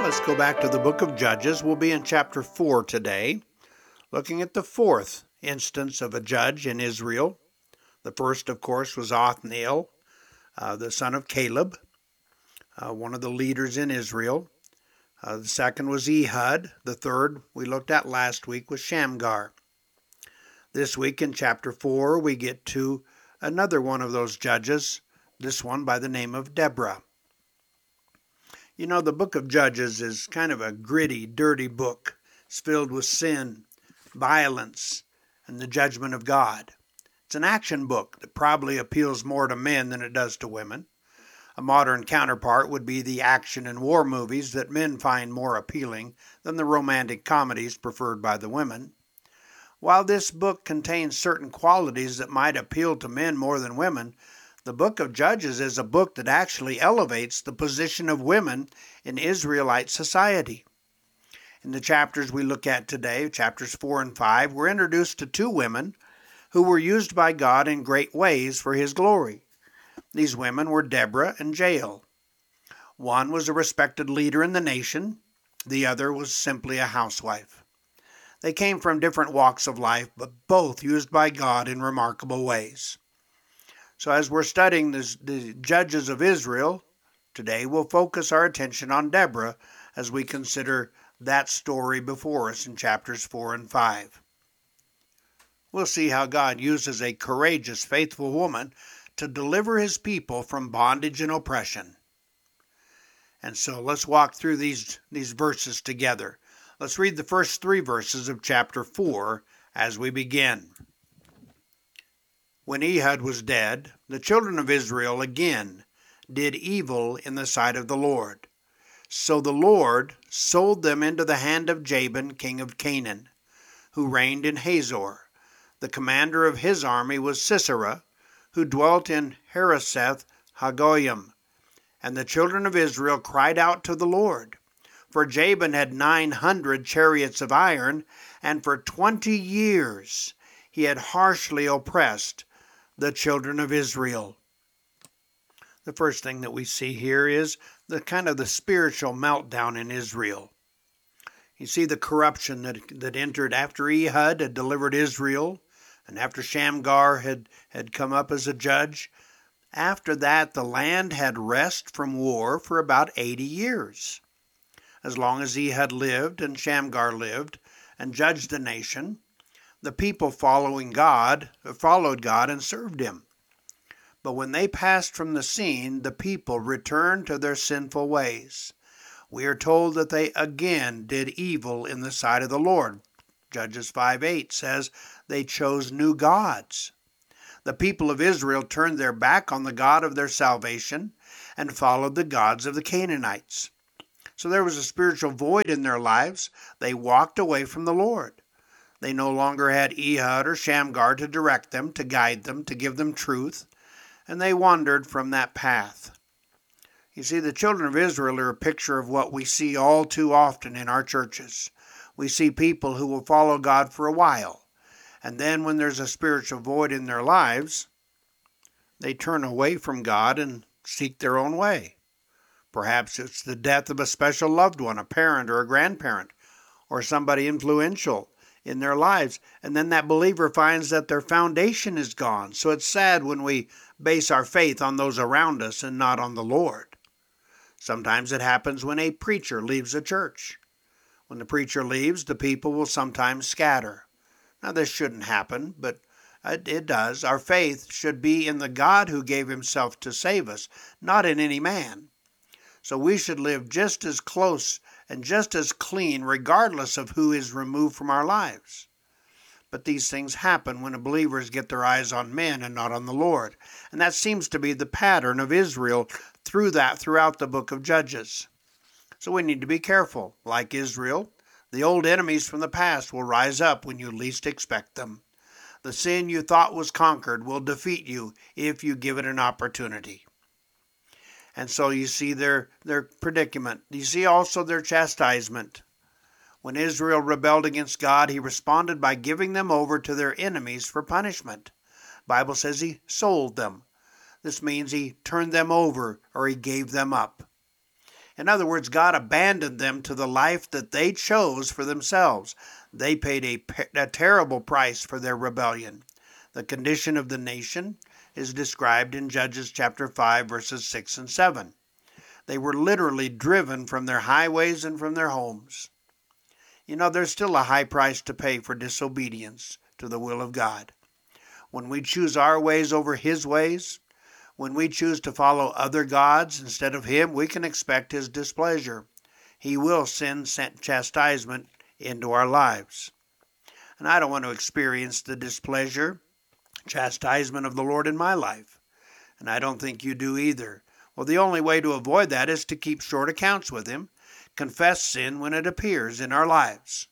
Let's go back to the book of Judges. We'll be in chapter 4 today, looking at the fourth instance of a judge in Israel. The first, of course, was Othniel, the son of Caleb, one of the leaders in Israel. The second was Ehud. The third we looked at last week was Shamgar. This week in chapter 4, we get to another one of those judges, this one by the name of Deborah. You know, the book of Judges is kind of a gritty, dirty book. It's filled with sin, violence, and the judgment of God. It's an action book that probably appeals more to men than it does to women. A modern counterpart would be the action and war movies that men find more appealing than the romantic comedies preferred by the women. While this book contains certain qualities that might appeal to men more than women, the book of Judges is a book that actually elevates the position of women in Israelite society. In the chapters we look at today, chapters 4 and 5, we're introduced to two women who were used by God in great ways for His glory. These women were Deborah and Jael. One was a respected leader in the nation. The other was simply a housewife. They came from different walks of life, but both used by God in remarkable ways. So as we're studying the judges of Israel, today we'll focus our attention on Deborah as we consider that story before us in chapters 4 and 5. We'll see how God uses a courageous, faithful woman to deliver His people from bondage and oppression. And so let's walk through these verses together. Let's read the first 3 verses of chapter 4 as we begin. When Ehud was dead, the children of Israel again did evil in the sight of the Lord. So the Lord sold them into the hand of Jabin, king of Canaan, who reigned in Hazor. The commander of his army was Sisera, who dwelt in Hareseth Hagoyim. And the children of Israel cried out to the Lord. For Jabin had 900 chariots of iron, and for 20 years he had harshly oppressed the children of Israel. The first thing that we see here is the spiritual meltdown in Israel. You see the corruption that entered after Ehud had delivered Israel, and after Shamgar had come up as a judge. After that, the land had rest from war for about 80 years. As long as Ehud lived and Shamgar lived and judged the nation, the people followed God and served Him. But when they passed from the scene, the people returned to their sinful ways. We are told that they again did evil in the sight of the Lord. Judges 5:8 says they chose new gods. The people of Israel turned their back on the God of their salvation and followed the gods of the Canaanites. So there was a spiritual void in their lives. They walked away from the Lord. They no longer had Ehud or Shamgar to direct them, to guide them, to give them truth, and they wandered from that path. You see, the children of Israel are a picture of what we see all too often in our churches. We see people who will follow God for a while, and then when there's a spiritual void in their lives, they turn away from God and seek their own way. Perhaps it's the death of a special loved one, a parent or a grandparent, or somebody influential in their lives, and then that believer finds that their foundation is gone. So it's sad when we base our faith on those around us and not on the Lord. Sometimes it happens when a preacher leaves a church. When the preacher leaves, the people will sometimes scatter. Now this shouldn't happen, but it does. Our faith should be in the God who gave Himself to save us, not in any man. So we should live just as close and just as clean regardless of who is removed from our lives. But these things happen when believers get their eyes on men and not on the Lord. And that seems to be the pattern of Israel throughout the book of Judges. So we need to be careful. Like Israel, the old enemies from the past will rise up when you least expect them. The sin you thought was conquered will defeat you if you give it an opportunity. And so you see their predicament. You see also their chastisement. When Israel rebelled against God, He responded by giving them over to their enemies for punishment. The Bible says He sold them. This means He turned them over or He gave them up. In other words, God abandoned them to the life that they chose for themselves. They paid a terrible price for their rebellion. The condition of the nation is described in Judges chapter 5, verses 6 and 7. They were literally driven from their highways and from their homes. You know, there's still a high price to pay for disobedience to the will of God. When we choose our ways over His ways, when we choose to follow other gods instead of Him, we can expect His displeasure. He will send chastisement into our lives. And I don't want to experience the displeasure, chastisement of the Lord in my life. And I don't think you do either. Well, the only way to avoid that is to keep short accounts with Him, confess sin when it appears in our lives.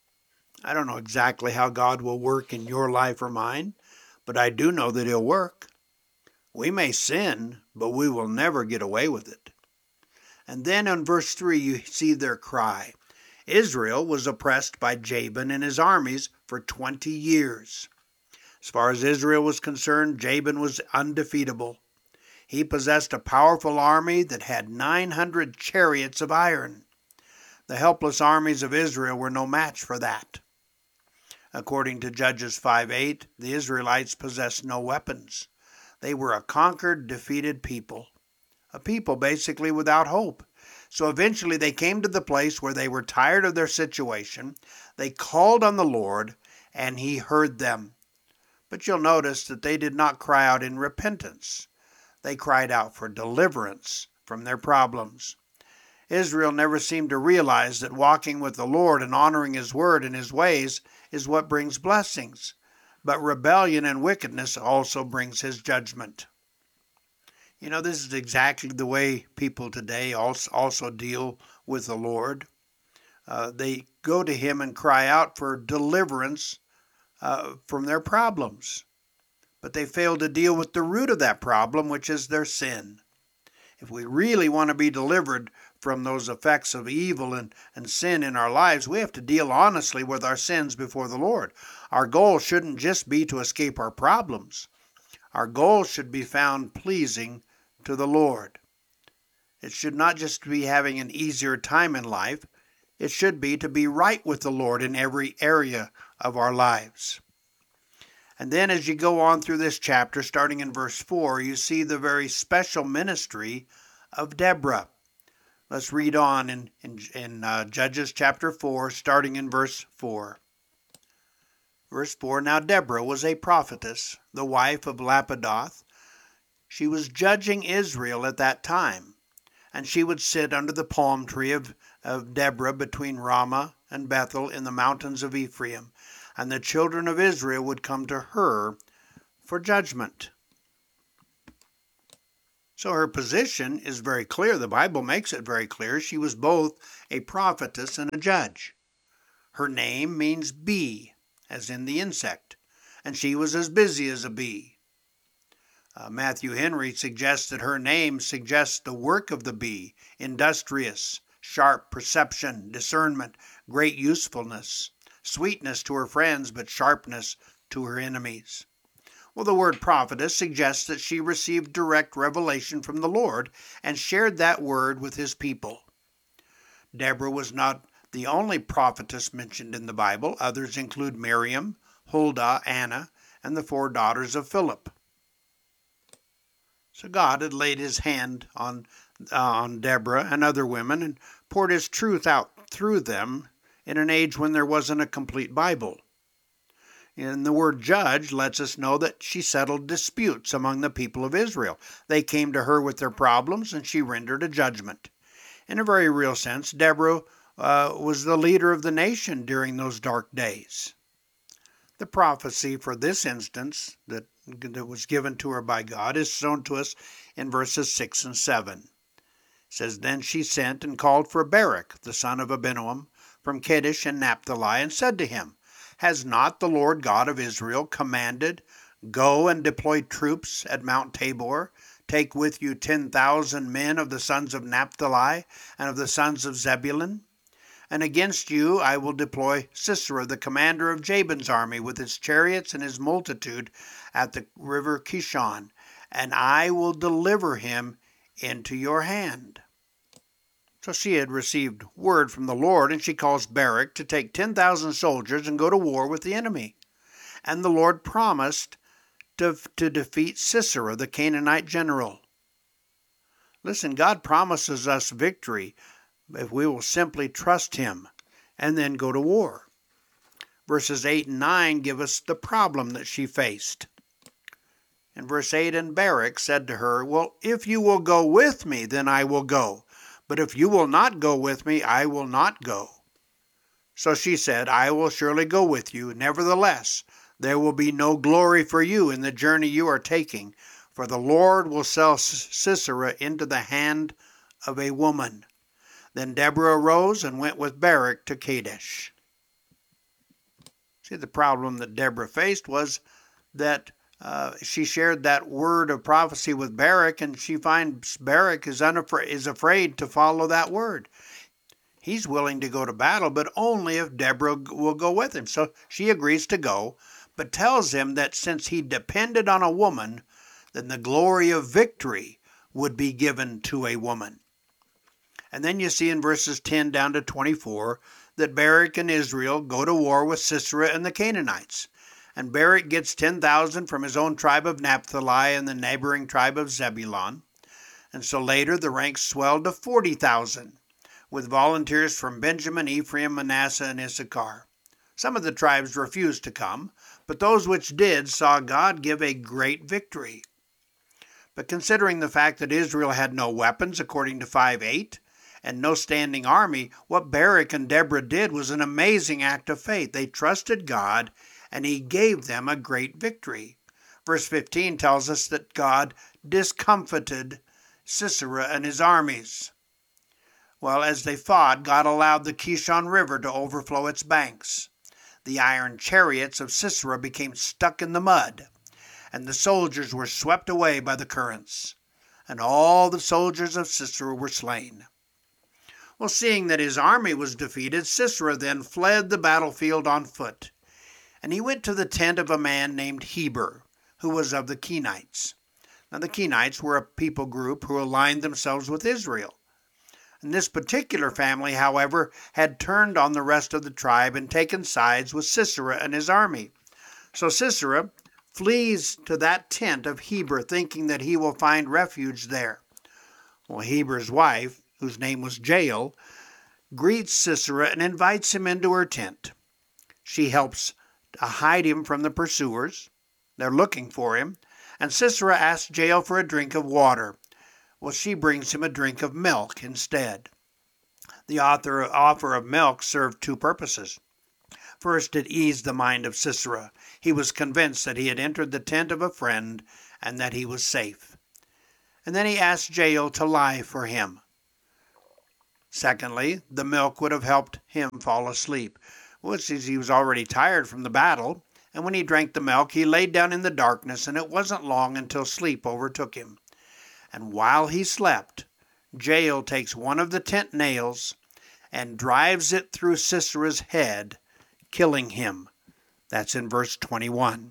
I don't know exactly how God will work in your life or mine, but I do know that He'll work. We may sin, but we will never get away with it. And then in verse 3, you see their cry. Israel was oppressed by Jabin and his armies for 20 years. As far as Israel was concerned, Jabin was undefeatable. He possessed a powerful army that had 900 chariots of iron. The helpless armies of Israel were no match for that. According to Judges 5:8, the Israelites possessed no weapons. They were a conquered, defeated people. A people basically without hope. So eventually they came to the place where they were tired of their situation. They called on the Lord, and He heard them. But you'll notice that they did not cry out in repentance. They cried out for deliverance from their problems. Israel never seemed to realize that walking with the Lord and honoring His word and His ways is what brings blessings. But rebellion and wickedness also brings His judgment. You know, this is exactly the way people today also deal with the Lord. They go to Him and cry out for deliverance from their problems. But they fail to deal with the root of that problem, which is their sin. If we really want to be delivered from those effects of evil and sin in our lives, we have to deal honestly with our sins before the Lord. Our goal shouldn't just be to escape our problems. Our goal should be found pleasing to the Lord. It should not just be having an easier time in life. It should be to be right with the Lord in every area of our lives. And then as you go on through this chapter, starting in verse 4, you see the very special ministry of Deborah. Let's read on in Judges chapter 4, starting in verse 4. Verse 4, Now Deborah was a prophetess, the wife of Lapidoth. She was judging Israel at that time, and she would sit under the palm tree of Deborah between Ramah and Bethel in the mountains of Ephraim, and the children of Israel would come to her for judgment. So her position is very clear. The Bible makes it very clear. She was both a prophetess and a judge. Her name means bee, as in the insect, and she was as busy as a bee. Matthew Henry suggests that her name suggests the work of the bee, industrious, sharp perception, discernment, great usefulness, sweetness to her friends, but sharpness to her enemies. Well, the word prophetess suggests that she received direct revelation from the Lord and shared that word with His people. Deborah was not the only prophetess mentioned in the Bible. Others include Miriam, Huldah, Anna, and the 4 daughters of Philip. So God had laid His hand on Deborah and other women and poured His truth out through them in an age when there wasn't a complete Bible. And the word judge lets us know that she settled disputes among the people of Israel. They came to her with their problems, and she rendered a judgment. In a very real sense, Deborah was the leader of the nation during those dark days. The prophecy for this instance that was given to her by God is shown to us in verses 6 and 7. It says, Then she sent and called for Barak, the son of Abinoam, from Kadesh and Naphtali, and said to him, Has not the Lord God of Israel commanded, Go and deploy troops at Mount Tabor, take with you 10,000 men of the sons of Naphtali and of the sons of Zebulun? And against you I will deploy Sisera, the commander of Jabin's army, with his chariots and his multitude at the river Kishon, and I will deliver him into your hand. So she had received word from the Lord, and she calls Barak to take 10,000 soldiers and go to war with the enemy. And the Lord promised to defeat Sisera, the Canaanite general. Listen, God promises us victory if we will simply trust him and then go to war. Verses 8 and 9 give us the problem that she faced. In verse 8, and Barak said to her, well, if you will go with me, then I will go. But if you will not go with me, I will not go. So she said, I will surely go with you. Nevertheless, there will be no glory for you in the journey you are taking, for the Lord will sell Sisera into the hand of a woman. Then Deborah arose and went with Barak to Kadesh. See, the problem that Deborah faced was that she shared that word of prophecy with Barak, and she finds Barak is afraid to follow that word. He's willing to go to battle, but only if Deborah will go with him. So she agrees to go, but tells him that since he depended on a woman, then the glory of victory would be given to a woman. And then you see in verses 10 down to 24 that Barak and Israel go to war with Sisera and the Canaanites. And Barak gets 10,000 from his own tribe of Naphtali and the neighboring tribe of Zebulun. And so later the ranks swelled to 40,000, with volunteers from Benjamin, Ephraim, Manasseh, and Issachar. Some of the tribes refused to come, but those which did saw God give a great victory. But considering the fact that Israel had no weapons, according to 5:8, and no standing army, what Barak and Deborah did was an amazing act of faith. They trusted God, and he gave them a great victory. Verse 15 tells us that God discomfited Sisera and his armies. Well, as they fought, God allowed the Kishon River to overflow its banks. The iron chariots of Sisera became stuck in the mud, and the soldiers were swept away by the currents, and all the soldiers of Sisera were slain. Well, seeing that his army was defeated, Sisera then fled the battlefield on foot, and he went to the tent of a man named Heber, who was of the Kenites. Now, the Kenites were a people group who aligned themselves with Israel. And this particular family, however, had turned on the rest of the tribe and taken sides with Sisera and his army. So Sisera flees to that tent of Heber, thinking that he will find refuge there. Well, Heber's wife, whose name was Jael, greets Sisera and invites him into her tent. She helps to hide him from the pursuers. They're looking for him. And Sisera asks Jael for a drink of water. Well, she brings him a drink of milk instead. The offer of milk served two purposes. First, it eased the mind of Sisera. He was convinced that he had entered the tent of a friend and that he was safe. And then he asked Jael to lie for him. Secondly, the milk would have helped him fall asleep. Well, he was already tired from the battle, and when he drank the milk, he laid down in the darkness, and it wasn't long until sleep overtook him. And while he slept, Jael takes one of the tent nails and drives it through Sisera's head, killing him. That's in verse 21.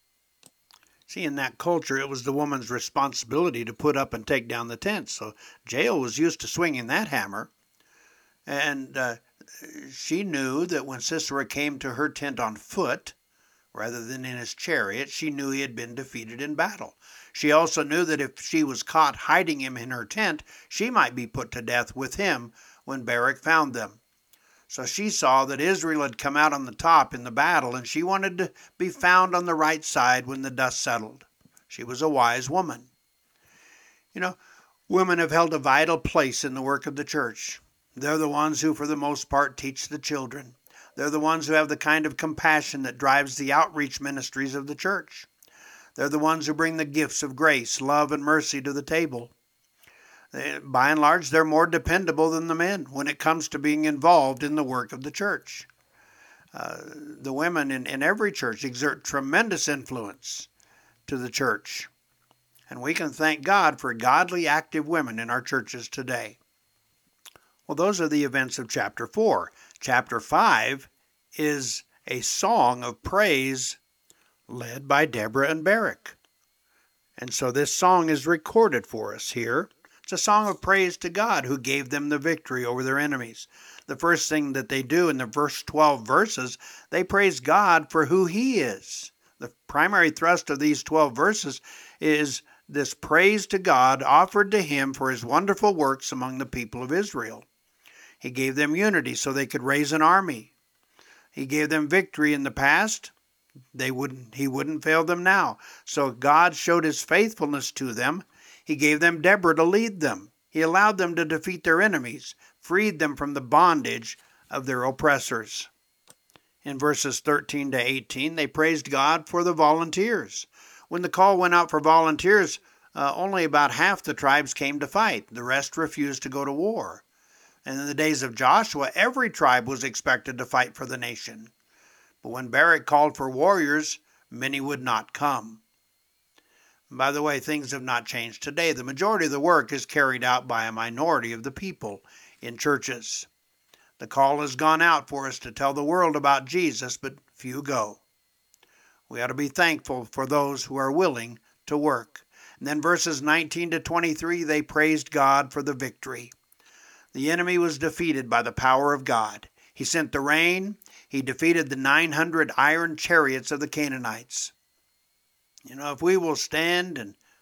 See, in that culture, it was the woman's responsibility to put up and take down the tent. So Jael was used to swinging that hammer. And she knew that when Sisera came to her tent on foot, rather than in his chariot, she knew he had been defeated in battle. She also knew that if she was caught hiding him in her tent, she might be put to death with him when Barak found them. So she saw that Israel had come out on the top in the battle, and she wanted to be found on the right side when the dust settled. She was a wise woman. You know, women have held a vital place in the work of the church. They're the ones who, for the most part, teach the children. They're the ones who have the kind of compassion that drives the outreach ministries of the church. They're the ones who bring the gifts of grace, love, and mercy to the table. By and large, they're more dependable than the men when it comes to being involved in the work of the church. The women in every church exert tremendous influence to the church. And we can thank God for godly, active women in our churches today. Well, those are the events of chapter 4. Chapter 5 is a song of praise led by Deborah and Barak. And so this song is recorded for us here. It's a song of praise to God who gave them the victory over their enemies. The first thing that they do in the verse 12 verses, they praise God for who He is. The primary thrust of these 12 verses is this praise to God offered to Him for His wonderful works among the people of Israel. He gave them unity so they could raise an army. He gave them victory in the past. He wouldn't fail them now. So God showed His faithfulness to them. He gave them Deborah to lead them. He allowed them to defeat their enemies, freed them from the bondage of their oppressors. In verses 13 to 18, they praised God for the volunteers. When the call went out for volunteers, only about half the tribes came to fight. The rest refused to go to war. And in the days of Joshua, every tribe was expected to fight for the nation. But when Barak called for warriors, many would not come. By the way, things have not changed today. The majority of the work is carried out by a minority of the people in churches. The call has gone out for us to tell the world about Jesus, but few go. We ought to be thankful for those who are willing to work. And then verses 19 to 23, they praised God for the victory. The enemy was defeated by the power of God. He sent the rain. He defeated the 900 iron chariots of the Canaanites. If we will stand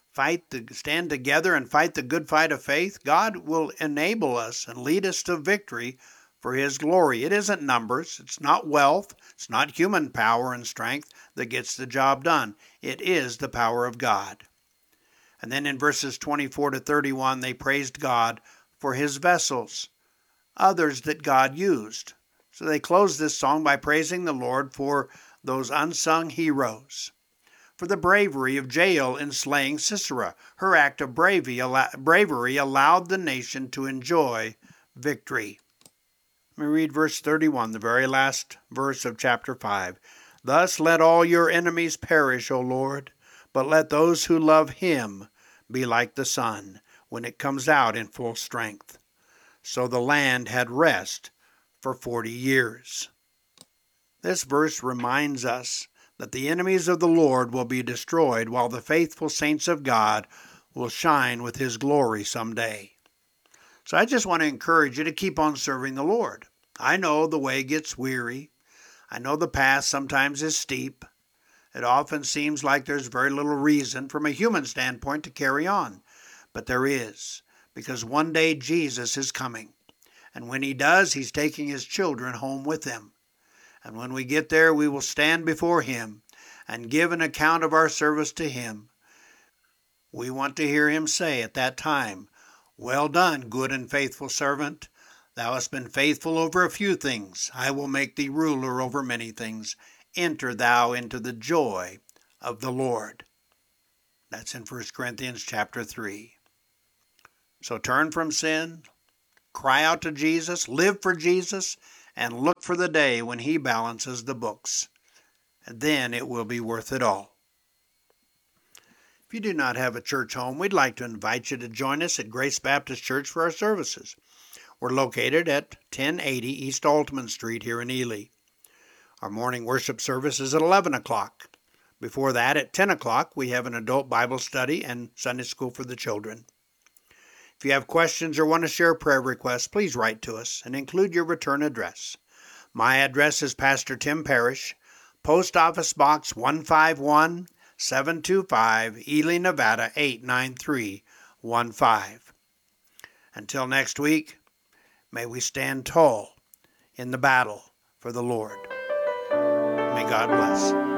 together and fight the good fight of faith, God will enable us and lead us to victory for His glory. It isn't numbers. It's not wealth. It's not human power and strength that gets the job done. It is the power of God. And then in verses 24 to 31, they praised God for His vessels, others that God used. So they closed this song by praising the Lord for those unsung heroes. For the bravery of Jael in slaying Sisera. Her act of bravery allowed the nation to enjoy victory. Let me read verse 31, the very last verse of chapter 5. Thus let all your enemies perish, O Lord, but let those who love Him be like the sun when it comes out in full strength. So the land had rest for 40 years. This verse reminds us that the enemies of the Lord will be destroyed while the faithful saints of God will shine with His glory someday. So I just want to encourage you to keep on serving the Lord. I know the way gets weary. I know the path sometimes is steep. It often seems like there's very little reason from a human standpoint to carry on. But there is, because one day Jesus is coming. And when He does, He's taking His children home with Him. And when we get there, we will stand before Him and give an account of our service to Him. We want to hear Him say at that time, Well done, good and faithful servant. Thou hast been faithful over a few things. I will make thee ruler over many things. Enter thou into the joy of the Lord. That's in 1 Corinthians chapter 3. So turn from sin, cry out to Jesus, live for Jesus, and look for the day when He balances the books. And then it will be worth it all. If you do not have a church home, we'd like to invite you to join us at Grace Baptist Church for our services. We're located at 1080 East Altman Street here in Ely. Our morning worship service is at 11 o'clock. Before that, at 10 o'clock, we have an adult Bible study and Sunday school for the children. If you have questions or want to share prayer requests, please write to us and include your return address. My address is Pastor Tim Parrish, Post Office Box 151725, Ely, Nevada 89315. Until next week, may we stand tall in the battle for the Lord. May God bless.